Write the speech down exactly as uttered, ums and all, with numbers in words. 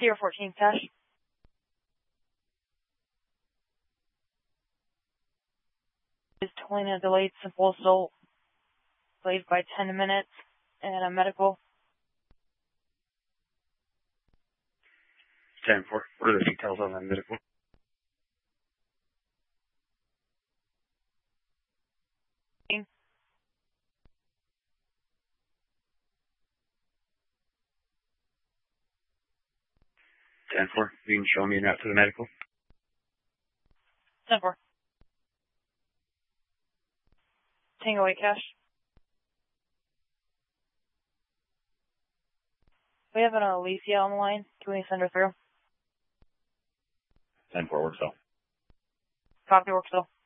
Sierra fourteen, cash. Is towing a delayed simple assault, delayed by ten minutes, and a medical. ten four. What are the details on that medical? ten four. You can show me an route to the medical. ten four. Tango eight, cash. We have an Alicia on the line. Can we send her through? ten four works out. Copy, works though.